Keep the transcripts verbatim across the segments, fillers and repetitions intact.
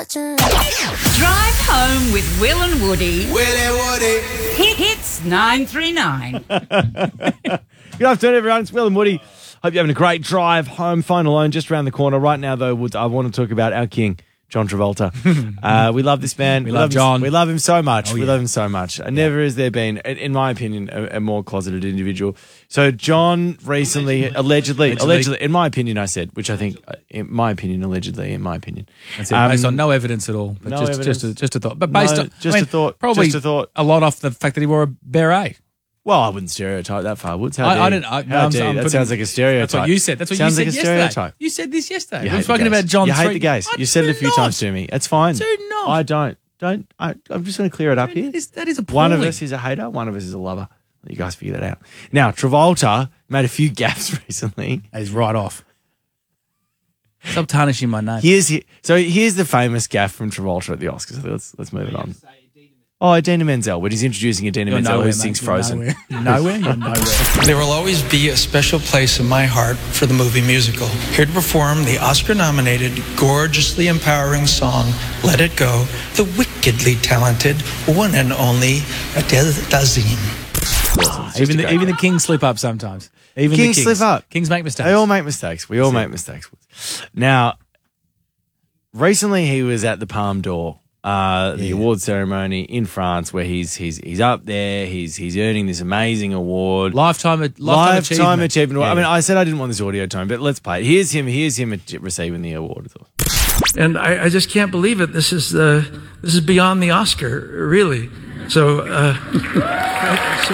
watching. Drive home with Will and Woody. Will and Woody. Hit hits nine three nine. Good afternoon, everyone. It's Will and Woody. Hope you're having a great drive home. Phone alone just around the corner. Right now, though, Woods, I want to talk about our king, John Travolta. uh, we love this man. We, we love John. Him, we love him so much. Oh, we yeah. love him so much. And yeah. Never has there been, in my opinion, a, a more closeted individual. So John recently, allegedly, allegedly, allegedly, in my opinion, I said, which I think, in my opinion, allegedly, in my opinion. That's it, um, based on no evidence at all. But no just, evidence. just, a, just a thought. But based no, on, just I mean, a thought. Probably just a thought. A lot off the fact that he wore a beret. Well, I wouldn't stereotype that far, Woods. How I, dare I you? didn't. I, How no, I'm- dare you? I'm That putting- sounds like a stereotype. That's what you said. That's what Sounds you like said a yesterday. stereotype. You said this yesterday. You We've hate spoken the gays. about John. You hate three- the gays. I You said it a do few not. times to me. It's fine. Do not. I don't. Don't. I, I'm just going to clear it up here. That is, that is appalling. One of us is a hater. One of us is a lover. You guys figure that out. Now, Travolta made a few gaffes recently. He's right off. Stop tarnishing my name. Here's he, so here's the famous gaff from Travolta at the Oscars. Let's let's move it on. Oh, Idina Menzel, when he's introducing Idina You're Menzel, nowhere, who sings mate. Frozen. You're nowhere. Nowhere. You're nowhere. There will always be a special place in my heart for the movie musical. Here to perform the Oscar-nominated, gorgeously empowering song, Let It Go, the wickedly talented, one and only Adele Dazeem. Even the, even the kings slip up sometimes. Even Kings the kings slip up. Kings make mistakes. They all make mistakes. We all make mistakes. Now, recently he was at the Palme d'Or, uh, the Yeah. award ceremony in France, where he's he's he's up there. He's he's earning this amazing award, lifetime lifetime, lifetime achievement. achievement. award. Yeah. I mean, I said I didn't want this audio tone, but let's play it. Here's him. Here's him receiving the award. And I, I just can't believe it. This is uh, this is beyond the Oscar, really. So, uh, thank you so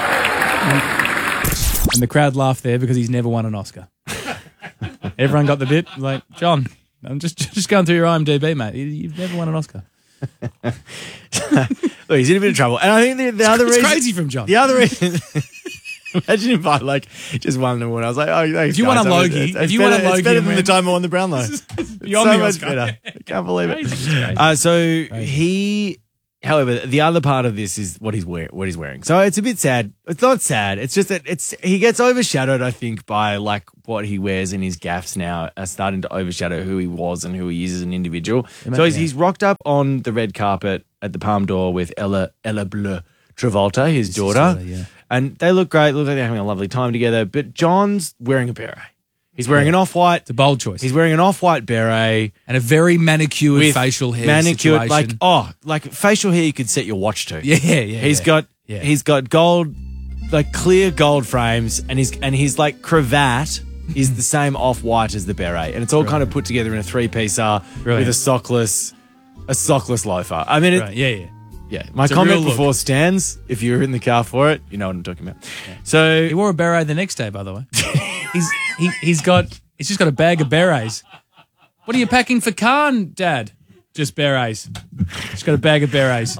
much. And the crowd laughed there because he's never won an Oscar. Everyone got the bit. Like, John, I'm just just going through your I M D B, mate. You- You've never won an Oscar. Look, he's in a bit of trouble, and I think the, the other It's reason, crazy from John. The other reason. Imagine if I like just won the award. I was like, oh, thanks, If you won guys. a I mean, Logie- it's, if it's you better, won a it's Logie better and than the went- time I won the Brownlow. It's so beyond the much Oscar. better. I can't believe it. Crazy, crazy. Uh, so he, however, the other part of this is what he's wearing. What he's wearing. So it's a bit sad. It's not sad. It's just that it's he gets overshadowed, I think, by like what he wears in his gaffes now are starting to overshadow who he was and who he is as an individual. So he's, he's rocked up on the red carpet at the Palme d'Or with Ella Ella Bleu Travolta, his, His daughter, daughter, yeah. and they look great. Look like they're having a lovely time together. But John's wearing a beret. He's wearing an off-white. It's a bold choice. He's wearing an off-white beret. And a very manicured With facial hair manicured, situation. like oh, like facial hair you could set your watch to. Yeah, yeah, yeah. He's yeah. got Yeah. he's got gold, like clear gold frames, and his and his like cravat is the same off-white as the beret, and it's all kind of put together in a three-piecer with Brilliant. a sockless, a sockless loafer. I mean, it, Right, yeah, yeah. yeah. My It's a comment real look. before stands. If you're in the car for it, you know what I'm talking about. So He wore a beret the next day, by the way. he's he, he's got he's just got a bag of berets. What are you packing for Cannes, Dad? Just berets. Just got a bag of berets.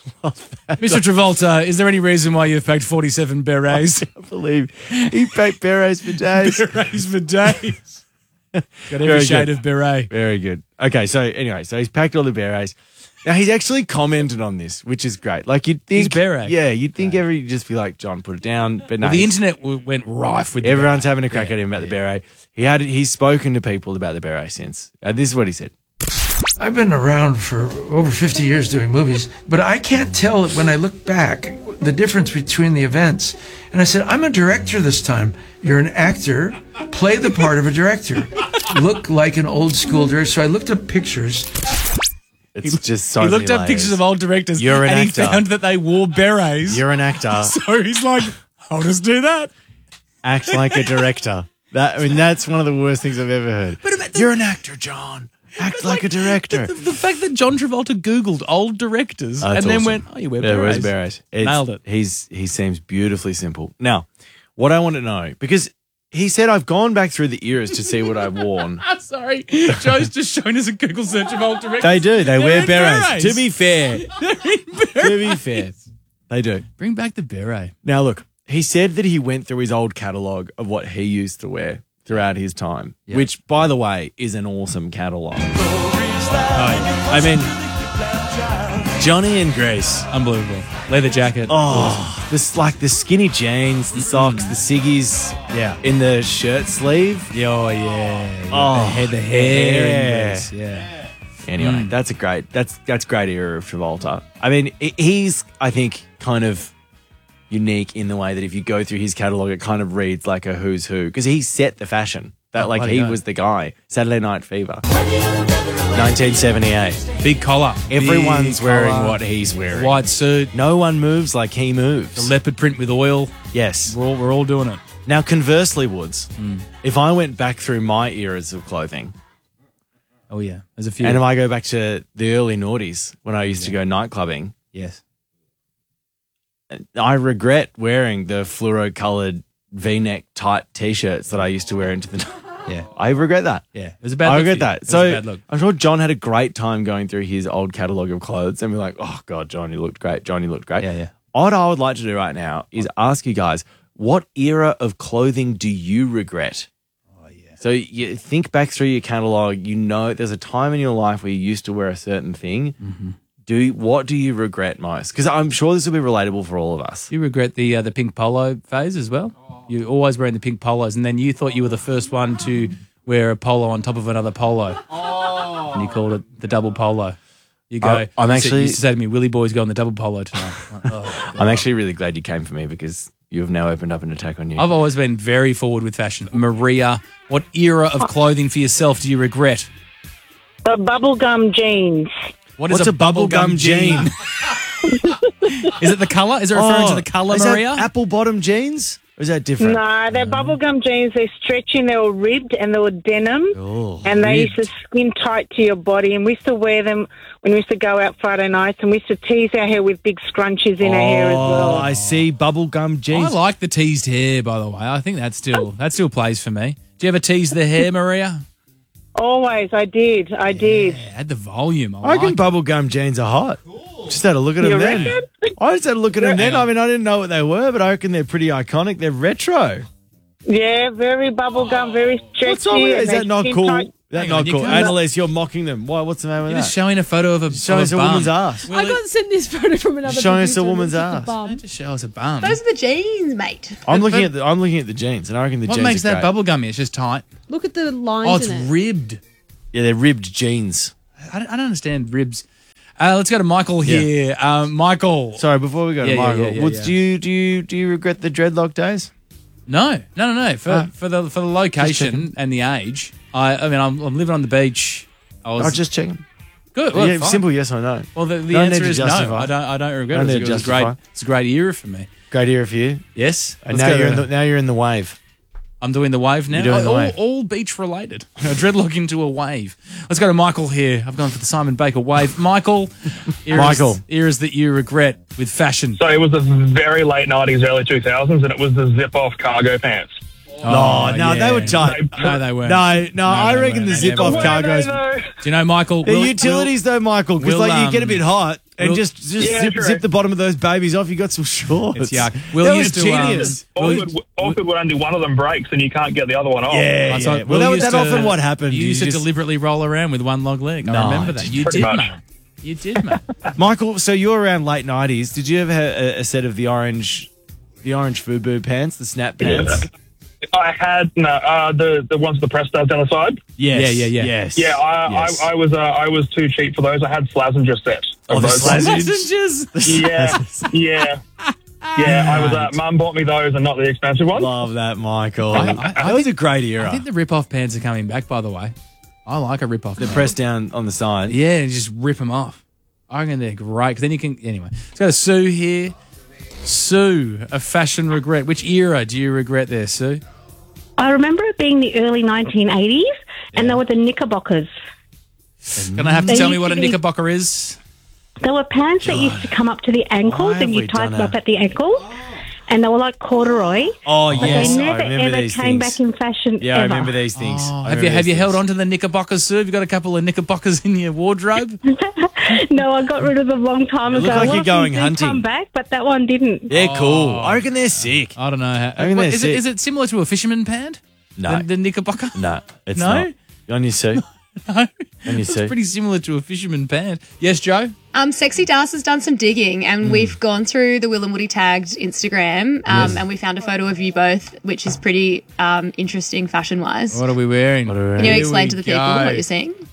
Mister Travolta, is there any reason why you've packed forty-seven berets? I believe he packed berets for days. berets for days. Got every Very shade good. of beret. Very good. Okay, so anyway, so he's packed all the berets. Now he's actually commented on this, which is great. Like you'd think, His beret? yeah, you'd think every you'd just be like, John, put it down. But no, Well, the he's- internet w- went rife with the everyone's beret. having a crack at him about the beret. He had he's spoken to people about the beret since. Uh, this is what he said. I've been around for over fifty years doing movies, but I can't tell when I look back the difference between the events. And I said, I'm a director this time. You're an actor. Play the part of a director. Look like an old school director. So I looked up pictures. It's just so He looked many up layers. pictures of old directors You're an and actor. he found that they wore berets. You're an actor. So he's like, I'll just do that. Act like a director. That I mean, that's one of the worst things I've ever heard. But about the- You're an actor, John. Act like, a director. The, the fact that John Travolta Googled old directors Oh, and that's then awesome. went, oh, you wear Yeah, berets. where's berets? It's- Nailed it. He's he seems beautifully simple. Now, what I want to know, because he said I've gone back through the eras to see what I've worn. I'm sorry. Joe's just shown us a Google search of old directors. They do. They They're wear in berets. To be fair, They're in berets. to be fair, they do. Bring back the beret. Now, look, he said that he went through his old catalogue of what he used to wear throughout his time, which, by the way, is an awesome catalogue. I mean, Johnny and Grace. Unbelievable. Leather jacket. Oh, this like the skinny jeans, the socks, the ciggies, Yeah. in the shirt sleeve. Oh, yeah. Oh, the hair, the hair. yeah. in this, yeah. Anyway, Hmm. that's a great that's that's great era of Travolta. I mean, i- he's I think kind of unique in the way that if you go through his catalog, it kind of reads like a who's who because he set the fashion. That Oh, like bloody he hell. was the guy. Saturday Night Fever, nineteen seventy-eight. Big collar. Everyone's Big wearing collar, what he's wearing. white suit, No one moves like he moves. the leopard print with oil. yes. We're all, we're all doing it. Now, conversely, Woods, Hmm. if I went back through my eras of clothing, Oh yeah, there's a few. and if I go back to the early noughties when I used to go night clubbing, yes. I regret wearing the fluoro-coloured V-neck tight T-shirts that I used to wear into the. Yeah. I regret that. Yeah. It was a bad I look regret for you. that. It was a So bad look. I'm sure John had a great time going through his old catalogue of clothes and be like, "Oh God, John, you looked great. John, you looked great." Yeah, yeah. What I would like to do right now is ask you guys, what era of clothing do you regret? Oh yeah. So you think back through your catalog, you know there's a time in your life where you used to wear a certain thing. Mm-hmm. Do you, what do you regret most? Because I'm sure this will be relatable for all of us. You regret the uh, the pink polo phase as well? You're always wearing the pink polos, and then you thought you were the first one to wear a polo on top of another polo. Oh. And you called it the double polo. You go, I- I'm you said- actually- you used to say to me, Willie Boy's going the double polo tonight. I'm like, oh, I'm actually really glad you came for me because you have now opened up an attack on you. I've always been very forward with fashion. Maria, what era of clothing for yourself do you regret? The bubblegum jeans. What is What's a bubblegum jean? Is it the colour? Is it referring to the colour, Oh, is that Maria? apple bottom jeans? Or is that different? No, they're bubblegum jeans. They're stretching. They were ribbed and they were denim. Oh, and they ribbed. used to skin tight to your body. And we used to wear them when we used to go out Friday nights. And we used to tease our hair with big scrunchies in our hair as Oh, well. I see bubblegum I jeans. like the teased hair, by the way. I think that still that still plays for me. Do you ever tease the hair, Maria? Always, I did. I did. Yeah, add the volume. I, I reckon like it. bubblegum jeans are hot. Just had a look at You them then. reckon? I just had a look at them then. I mean, I didn't know what they were, but I reckon they're pretty iconic. They're retro. Yeah, very bubblegum, very stretchy. What's wrong with that? Is and they that not skin cool? tight. That's Hang on, not you cool. can't- Annalise, you're mocking them. Why? What's the matter with You're that? just showing a photo of a, Showing of us a bum. woman's ass. I got sent this photo from another. Showing us a producer. woman's This is the ass. bum. Don't just show us a bum. Those are the jeans, mate. I'm But- looking but- at the I'm looking at the jeans, and I reckon the what jeans makes are that great. bubblegummy? It's just tight. Look at the lines Oh, it's in it. ribbed. Yeah, they're ribbed jeans. I don't, I don't understand ribs. Uh, let's go to Michael Yeah. here. Um, Michael. Sorry, before we go to Yeah, yeah, Michael, yeah, yeah, Woods, yeah. do you do you do you regret the dreadlock days? No, no, no, no. For Ah. for the for the location checking. and the age, I I mean I'm, I'm living on the beach. I was I'll just check. good. Well, Yeah, fine. simple yes or no. Well, the, the No need answer to is no. justify. I don't. I don't regret No it. need It to was a great. justify. It's a great era for me. Great era for you. Yes. And Let's now go you're to- in the, now you're in the wave. I'm doing the wave now. You're doing the all, wave. all beach related. A dreadlock into a wave. Let's go to Michael here. I've gone for the Simon Baker wave. Michael, eras, Michael. eras that you regret with fashion. So it was the very late nineties, early two thousands, and it was the zip-off cargo pants. Oh, no, they were tight. No, they weren't. No, no, I they reckon weren't. the They zip never off were. cargos. Do you know, Michael? They're we'll- utilities though, Michael, because we'll, like you get a um, bit hot and we'll- just just Yeah, zip, true. zip the bottom of those babies off. You got some shorts. It's yuck. We'll that used was to, um, genius. Awkward, awkward when only one of them breaks and you can't get the other one off. yeah, I yeah. thought Well, Will that, used that to- often what happened. You used to just- deliberately roll around with one long leg. I No, remember that. You pretty did, much. mate. You did, mate. Michael, so you're around late nineties. Did you ever have a, a set of the orange, the orange FUBU pants, the snap pants? I had no, uh, the the ones with the press studs down the side. Yes. Yeah, yeah, yeah. Yes. Yeah, I, Yes. I, I was uh, I was too cheap for those. I had Slazenger sets. Oh, of the those ones. Slazengers? Yeah, yeah, yeah. I was. Uh, Mum bought me those and not the expensive ones. Love that, Michael. I- I- that I was think- a great era. I think the rip-off pants are coming back, by the way. I like a rip-off. the pant. press down on the side. Yeah, and just rip them off. I reckon they're great because then you can. Anyway, let's go to Sue here. Sue, a fashion regret. Which era do you regret there, Sue? I remember it being the early nineteen eighties, and they were the Knickerbockers. Gonna have to They tell me used what a to be- knickerbocker is. They were pants that used to come up to the ankles, Why and have you we tied done them a- up at the ankles, and they were like corduroy. Oh, But yes. they never I remember ever these came things. back in fashion Yeah, I ever. remember these things. Oh, I have you remember have you these held things. on to the knickerbockers, Sue? Have you got a couple of knickerbockers in your wardrobe? No, I got rid of them a long time They ago. look like Well, you're going they do hunting. Come back, but that one didn't. They're cool. I reckon they're sick. I don't know. How, I mean, what- they're is, it, sick. is it similar to a fisherman pant? No. The, the knickerbocker? No, it's No? not. On your suit. No. On your It's suit. pretty similar to a fisherman pant. Yes, Joe? Um, Sexy Das has done some digging, and we've gone through the Will and Woody tagged Instagram, um, and we found a photo of you both, which is pretty um, interesting fashion wise. What are we wearing? What are we Can you wearing? explain we to the people go. what you're seeing?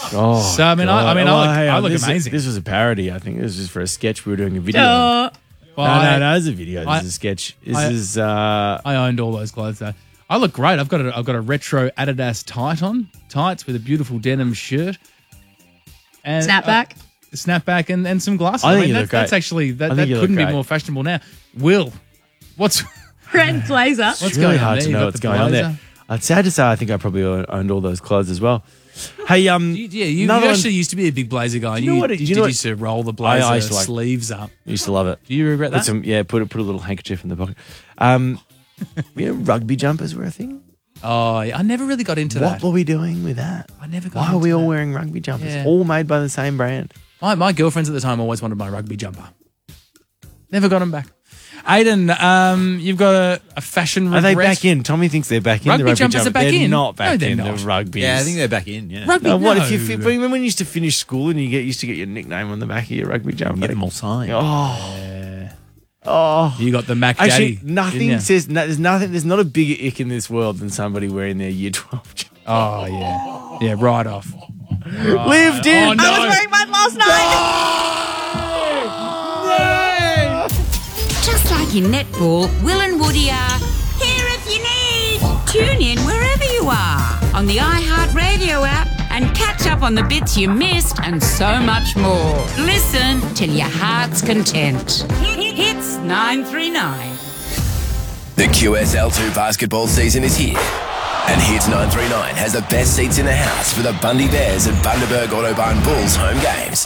Oh, So, I mean, I- I mean, I God. look- hey, I look this, amazing. This was a parody. I think this was just for a sketch. We were doing a video. Oh, Well, no, I- no, no. It's a video. This I- is a sketch. This I- is. Uh, I owned all those clothes though. I look great. I've got a I've got a retro Adidas tight on, tights with a beautiful denim shirt. And snapback. Uh, snapback and, and some glasses. I think mean, you that, look great. that's actually I that, think that you look couldn't be great. more fashionable now. Will, what's Red blazer. what's it's going really on hard there? to You know got what's the going on there. blazer. It's sad to say. I think I probably owned all those clothes as well. Hey, um, You- yeah, you, you another one- actually used to be a big blazer guy. Do you know what it- did, do you know what- used to roll the blazer I used to like- sleeves up. used to love it. Do you regret Put that? some, yeah, put a, put a little handkerchief in the pocket. Um, you know, rugby jumpers were a thing. Oh, yeah, I never really got into What that. were we doing with that? I never got Why are into we all that. wearing rugby jumpers? Yeah. All made by the same brand. My, my girlfriends at the time always wanted my rugby jumper. Never got them back. Aiden, um, you've got a, a fashion Are regret. they back in? Tommy thinks they're back in. Rugby the rugby jumpers jumper. are back they're in? not back No, they're in not. the rugby. Yeah, I think they're back in. Yeah. Rugby, No, what no. if you fi- remember when you used to finish school and you get used to get your nickname on the back of your rugby jumper? Get them all signed. Oh, oh. You got the Mac Actually, Daddy. nothing didn't ya? says no, there's nothing. There's not a bigger ick in this world than somebody wearing their year twelve jumper. Oh yeah, yeah, right off. Right. Lived in. Oh, no. I was wearing mine last night. Just like in netball, Will and Woody are here if you need. Tune in wherever you are on the iHeartRadio app and catch up on the bits you missed and so much more. Listen till your heart's content. Hits nine three nine. The Q S L two basketball season is here. And Hits nine three nine has the best seats in the house for the Bundy Bears and Bundaberg Autobahn Bulls home games.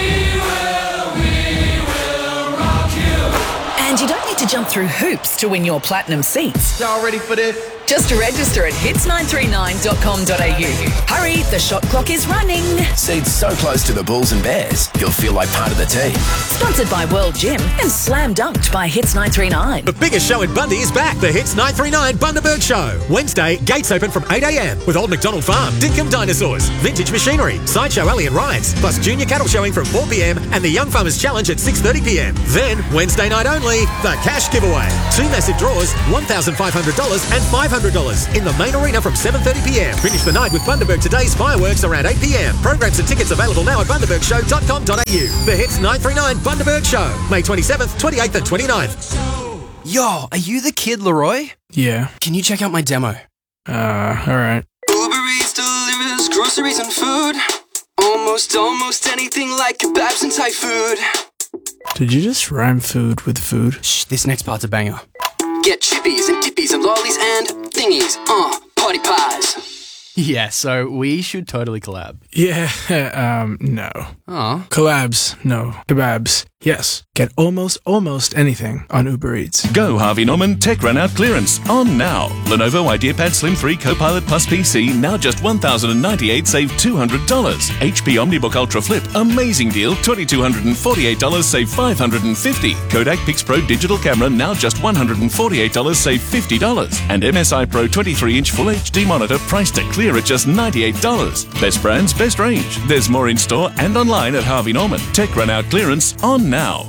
And you don't need to jump through hoops to win your platinum seats. Y'all ready for this? Just register at hits nine three nine dot com dot a u. Hurry, the shot clock is running. Seats so close to the Bulls and Bears, you'll feel like part of the team. Sponsored by World Gym and slam dunked by Hits nine three nine. The biggest show in Bundy is back, the Hits nine three nine Bundaberg Show. Wednesday, gates open from eight a m with Old MacDonald Farm, Dinkum Dinosaurs, Vintage Machinery, Sideshow Alley and Rides, plus Junior Cattle Showing from four p m and the Young Farmers Challenge at six thirty p m. Then, Wednesday night only, the cash giveaway. Two massive draws, one thousand five hundred dollars and five hundred dollars in the main arena from seven thirty p m. Finish the night with Bundaberg Today's fireworks around eight p m. Programs and tickets available now at bundaberg show dot com dot a u. The Hits nine three nine Bundaberg Show, May twenty-seventh, twenty-eighth and twenty-ninth. Yo, are you the kid Leroy? Yeah. Can you check out my demo? Uh, alright. Uber Eats delivers groceries and food. Almost, almost anything like kebabs and Thai food. Did you just rhyme food with food? Shh, this next part's a banger. Get chippies and dippies and lollies and thingies. Uh, party pies. Yeah, so we should totally collab. Yeah, um, no. Aw. Collabs, no. Kebabs, yes. Get almost, almost anything on Uber Eats. Go Harvey Norman Tech Run Out Clearance on now. Lenovo IdeaPad Slim three Copilot Plus P C now just one thousand ninety-eight dollars, save two hundred dollars. H P OmniBook Ultra Flip, amazing deal, two thousand two hundred forty-eight dollars, save five hundred fifty dollars. Kodak PixPro Digital Camera now just one hundred forty-eight dollars, save fifty dollars. And M S I Pro twenty-three inch Full H D monitor priced at clear at just ninety-eight dollars. Best brands, best range. There's more in store and online at Harvey Norman. Tech Run Out Clearance on now.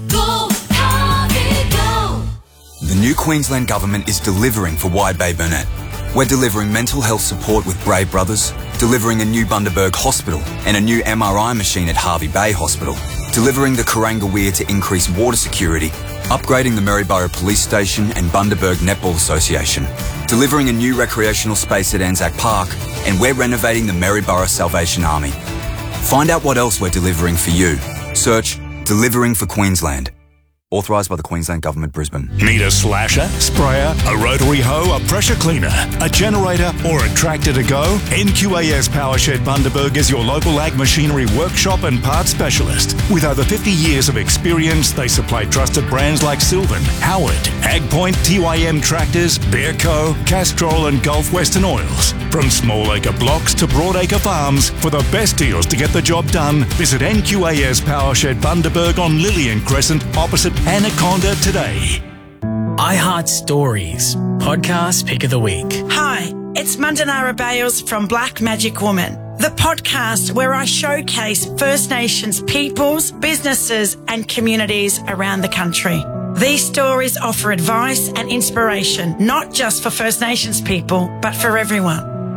The new Queensland Government is delivering for Wide Bay Burnett. We're delivering mental health support with Brave Brothers, delivering a new Bundaberg Hospital and a new M R I machine at Harvey Bay Hospital, delivering the Kuranga Weir to increase water security, upgrading the Maryborough Police Station and Bundaberg Netball Association, delivering a new recreational space at Anzac Park, and we're renovating the Maryborough Salvation Army. Find out what else we're delivering for you. Search Delivering for Queensland. Authorised by the Queensland Government, Brisbane. Need a slasher, sprayer, a rotary hoe, a pressure cleaner, a generator or a tractor to go? N Q A S Powershed Bundaberg is your local ag machinery workshop and parts specialist. With over fifty years of experience, they supply trusted brands like Sylvan, Howard, AgPoint, T Y M Tractors, Bearco, Castrol and Gulf Western Oils. From small acre blocks to broad acre farms, for the best deals to get the job done, visit N Q A S Powershed Bundaberg on Lillian Crescent opposite Anaconda today. iHeart Stories, podcast pick of the week. Hi, it's Mandanara Bales from Black Magic Woman, the podcast where I showcase First Nations peoples, businesses and communities around the country. These stories offer advice and inspiration, not just for First Nations people, but for everyone.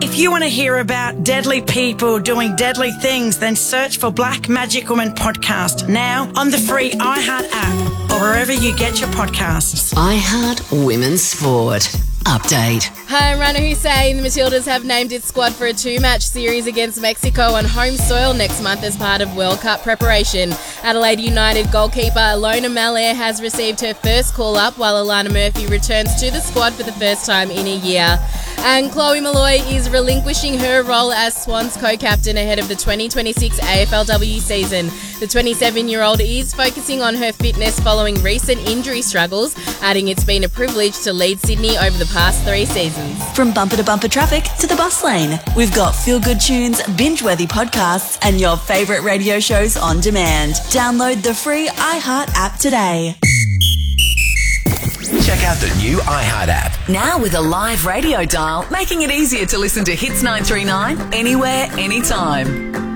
If you want to hear about deadly people doing deadly things, then search for Black Magic Woman podcast now on the free iHeart app or wherever you get your podcasts. iHeart Women's Sport. Update. Hi, I'm Rana Hussein. The Matildas have named its squad for a two-match series against Mexico on home soil next month as part of World Cup preparation. Adelaide United goalkeeper Alona Malaire has received her first call-up, while Alana Murphy returns to the squad for the first time in a year. And Chloe Malloy is relinquishing her role as Swans co-captain ahead of the twenty twenty-six A F L W season. The twenty-seven-year-old is focusing on her fitness following recent injury struggles, adding it's been a privilege to lead Sydney over the past three seasons. From bumper to bumper traffic to the bus lane, we've got feel-good tunes, binge-worthy podcasts, and your favourite radio shows on demand. Download the free iHeart app today. Check out the new iHeart app. Now with a live radio dial, making it easier to listen to Hits nine three nine anywhere, anytime.